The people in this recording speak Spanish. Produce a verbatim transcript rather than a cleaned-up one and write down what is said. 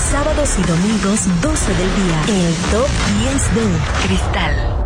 Sábados y domingos, doce del día. El Top diez de Cristal.